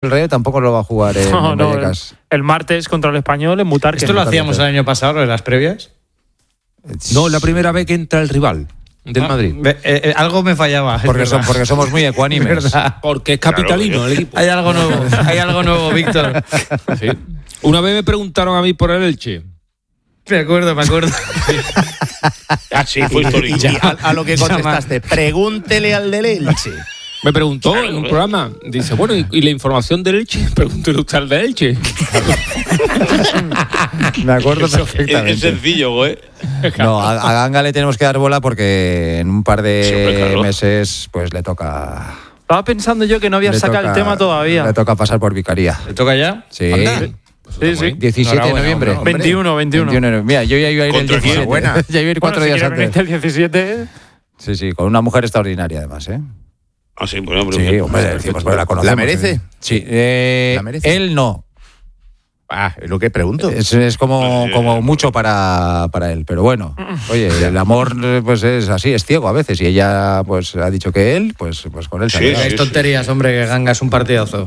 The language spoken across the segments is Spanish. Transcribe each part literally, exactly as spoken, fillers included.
El Rayo tampoco lo va a jugar en, no, en no, Vallecas. El, el martes contra el Español en Mutar. ¿Esto lo hacíamos el año pasado, lo de las previas? No, la primera vez que entra el rival del ah, Madrid. Eh, eh, algo me fallaba. Porque, son, porque somos muy ecuánimes. Porque es capitalino claro, el equipo. Hay algo nuevo, hay algo nuevo, Víctor. Sí. Una vez me preguntaron a mí por el Elche. Me acuerdo, me acuerdo. Ah, sí, fue histórico. Y a, a lo que contestaste, pregúntele al del Elche. Me preguntó en un programa, dice, bueno, ¿y, y la información del Elche? Pregúntele usted al del Elche. Me acuerdo Es, perfectamente. es sencillo, güey. No, a, a Ganga le tenemos que dar bola porque en un par de Siempre, claro. meses pues le toca... Estaba pensando yo que no había le sacado toca- el tema todavía. Le toca pasar por vicaría. ¿Te toca ya? Sí. Anda. Sí, sí. diecisiete de noviembre. hombre. veintiuno, veintiuno. veintiuno. Mira, yo ya iba a ir el ¿Contra quién? diecisiete. Buena. Ya iba a ir cuatro Bueno, si días quieres antes. venirte el diecisiete. Sí, sí, con una mujer extraordinaria además, ¿eh? Ah, sí, bueno, hombre. Sí, bien. hombre, decimos, porque la conocemos. ¿La merece? ¿eh? Sí. Eh, ¿La merece? Él no. Ah, es lo que pregunto. Es, es como, Pues, eh, como mucho para, para él, pero bueno, oye, el amor pues es así, es ciego a veces, y ella pues ha dicho que él, pues, pues con él se ha Sí, quedado. sí. Es tonterías, hombre, que Ganga es un partidazo.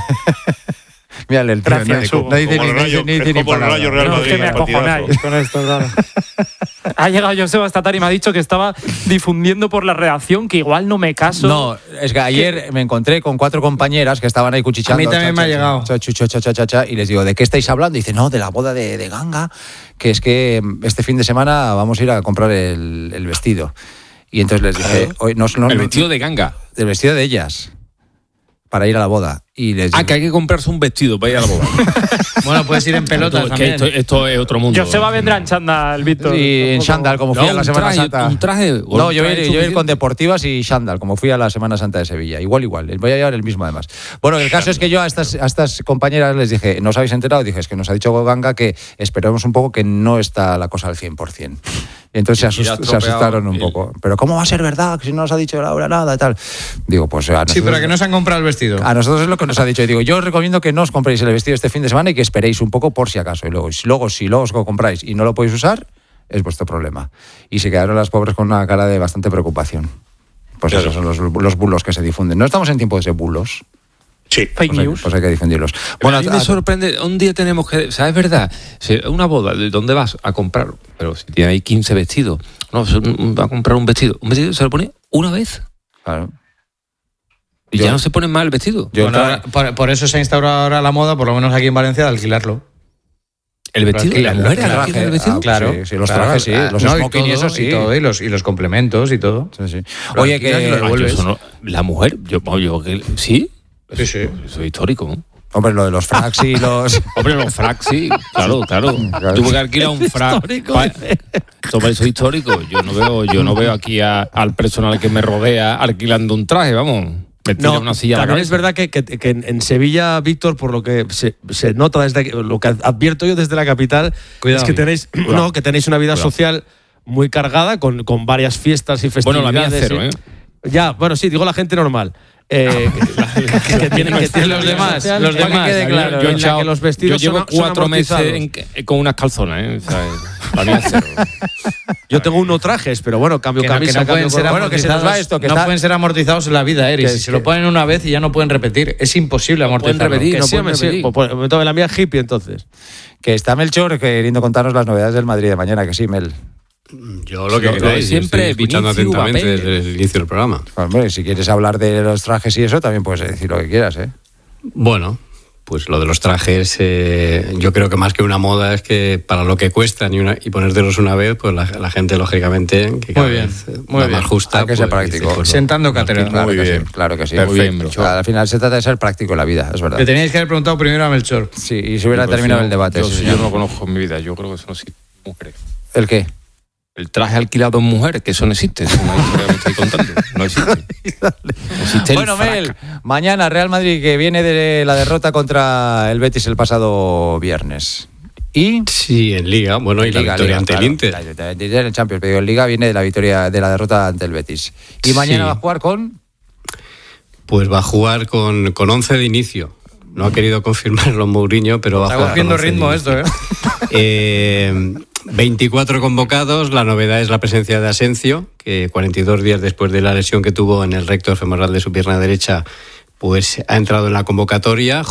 Mírale, el tío, Gracias, no, Hugo. no dice Como ni, el no Rayo, dice ni, es dice ni como el palabra. Rayo Real No, es Madrid, que me partidazo. acojonáis con esto, claro. Ha llegado Joseba esta tarde y me ha dicho que estaba difundiendo por la redacción que igual no me caso. No, es que ayer me encontré con cuatro compañeras que estaban ahí cuchicheando. A mí también me ha cha, cha, llegado. cha, chu, cha, cha, cha, cha, cha, y les digo, ¿de qué estáis hablando? Y dice, no, de la boda de, de Ganga, que es que este fin de semana vamos a ir a comprar el, el vestido. Y entonces les dije, hoy no, no, El no- vestido de Ganga. del vestido de ellas, para ir a la boda. Y les Ah, digo, que hay que comprarse un vestido para ir a la boda. Bueno, puedes ir en pelotas Esto- es que también. esto, esto es otro mundo. Joseba vendrá en chándal, Víctor. y en chándal, como fui No, a la un Semana traje, Santa. un traje, o No, un yo voy, a traje ir- yo voy a ir con suficiente. deportivas y chándal, como fui a la Semana Santa de Sevilla. Igual, igual. Voy a llevar el mismo, además. Bueno, el caso es que yo a estas, a estas compañeras les dije, ¿no os habéis enterado? Dije, es que nos ha dicho Ganga que esperemos un poco, que no está la cosa al cien por ciento. Y entonces se, Y ya asust- se estropeado asustaron un el- poco. ¿Pero cómo va a ser verdad? Que si no nos ha dicho ahora nada y tal. Digo, pues a nosotros, Sí, pero que no se han comprado el vestido. a nosotros es lo que nos ha dicho. Y digo, yo os recomiendo que no os compréis el vestido este fin de semana y que esperéis un poco por si acaso. Y luego, si luego, si luego os lo compráis y no lo podéis usar, es vuestro problema. Y se quedaron las pobres con una cara de bastante preocupación. Pues Claro. esos son los, los bulos que se difunden. No estamos en tiempos de bulos. Sí. Fake Pues hay, news. pues hay que difundirlos. Bueno, Bueno, a mí me a- sorprende, un día tenemos que, o sea, es verdad, si una boda, ¿de dónde vas a comprar? Pero si tiene ahí quince vestidos, no, se- va a comprar un vestido, un vestido se lo pone una vez claro. y Yo- ya no se pone más el vestido. Yo Bueno, tra- ahora- por, por eso se ha instaurado ahora la moda, por lo menos aquí en Valencia, de alquilarlo. El vestido, Alquila- la mujer el alquila traje, el vestido. ah, Claro. sí, sí, los claro, trajes, sí, ah, los no, smoking y todo, eso sí. Y, todo, y, los, y los complementos y todo. Sí, sí. Lo Oye, alquilas y lo que... Ah, yo devuelves. eso no- la mujer, yo, yo que- sí, Sí, sí. eso es histórico. ¿no? Hombre, lo de los fracs y los... Hombre, los fracs, sí, claro, claro. Claro. Tuve que alquilar un frac. Pa- Eso eso es histórico. Yo no veo, yo no veo aquí a- al personal que me rodea alquilando un traje, vamos. Me tira No, una silla a la también es cabeza. verdad que, que- que en, en Sevilla, Víctor, por lo que se, se nota desde que- lo que advierto yo desde la capital, Cuidado. es que tenéis, no, que tenéis una vida social muy cargada con, con varias fiestas y Bueno, festividades. la mía cero, ¿eh? ¿eh? Ya, bueno, sí, digo la gente normal. Eh, que, que tienen que tienen Los vida demás, social, los para que demás. quede claro, yo, he en la echado- que los yo vestidos llevo son- son cuatro meses amortizados. en- con unas calzonas, ¿eh? O sea, la mía cero. Yo tengo unos trajes, pero bueno, cambio Que no, que camisa, no pueden cambio ser cor- Bueno, que se nos va esto, que no está- pueden ser amortizados en la vida, Eri. Que- Si se que- lo ponen una vez y ya no pueden repetir. Es imposible pueden amortizarlo. repetir. Que no sí, pueden hombre, sí. repetir. Pues, pues, entonces, la mía es hippie, entonces. Que está Melchor queriendo contarnos las novedades del Madrid de mañana, que sí, Mel. Yo lo que Lo de queráis, siempre, estoy escuchando Vinicius, atentamente Mbappé. desde el inicio del programa. Hombre, si quieres hablar de los trajes y eso, también puedes decir lo que quieras, ¿eh? Bueno, pues lo de los trajes, eh, yo creo que más que una moda es que para lo que cuestan y, una, y ponértelos una vez, pues la, la gente, lógicamente, que cada Muy bien, vez eh, muy va bien. más justa. Hay que ser pues, práctico. dice, pues, Sentando cátedra. Claro Muy que bien. sí, claro que sí. Perfecto. Muy bien, Melchor. Al final se trata de ser práctico en la vida, es verdad. Le teníais que haber preguntado primero a Melchor. Sí, y se hubiera Pues terminado yo- el debate. Yo, sí, yo señor. no lo conozco en mi vida, yo creo que eso no existe. Mujeres. ¿El qué? El traje alquilado en mujer, que eso no existe, es una historia que me estoy contando. No existe. No existe el Bueno, frac. Mel, mañana Real Madrid, que viene de la derrota contra el Betis el pasado viernes. Y... Sí, en Liga, bueno, y la Liga, victoria Liga, ante claro. el Inter. La victoria ante el Inter en Champions, pero en Liga viene de la victoria, de la derrota ante el Betis. Y mañana Sí. va a jugar con... Pues va a jugar con, con once de inicio. No ha querido confirmarlo Mourinho, pero va a Está jugar cogiendo con once de ritmo inicio. esto, ¿eh? Eh, veinticuatro convocados, la novedad es la presencia de Asensio, que cuarenta y dos días después de la lesión que tuvo en el recto femoral de su pierna derecha, pues ha entrado en la convocatoria